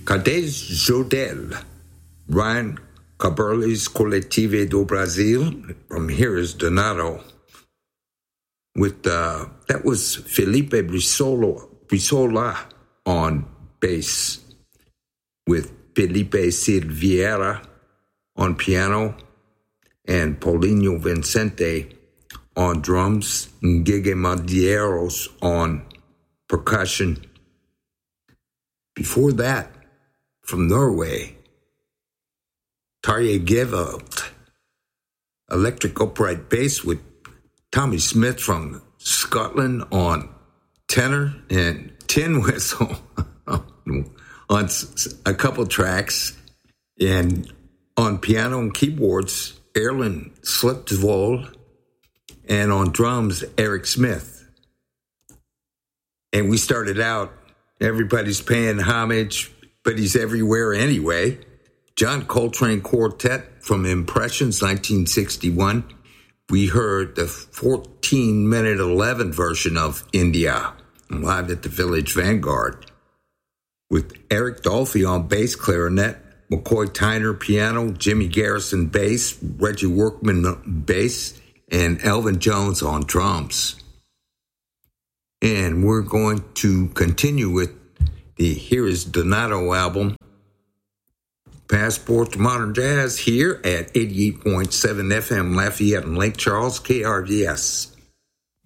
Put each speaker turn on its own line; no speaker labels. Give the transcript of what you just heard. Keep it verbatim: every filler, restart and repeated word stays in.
Cadê Jodel? Ryan Caberles Coletivo do Brasil. From Here is Donato. With uh, that was Felipe Brizola, Brizola on bass, with Felipe Silveira on piano, and Paulinho Vicente on drums, and Gege Madieros on percussion. Before that, from Norway, Tarjei Gevold, electric upright bass with Tommy Smith from Scotland on tenor and tin whistle on a couple tracks, and on piano and keyboards, Erland Slipsvold, and on drums, Eric Smith. And we started out, everybody's paying homage, but he's everywhere anyway. John Coltrane Quartet from Impressions, nineteen sixty-one. We heard the fourteen minute eleven version of India, live at the Village Vanguard, with Eric Dolphy on bass clarinet, McCoy Tyner piano, Jimmy Garrison bass, Reggie Workman bass, and Elvin Jones on drums. And we're going to continue with the Here is Donato album, Passport to Modern Jazz, here at eighty-eight point seven F M Lafayette and Lake Charles, K R V S.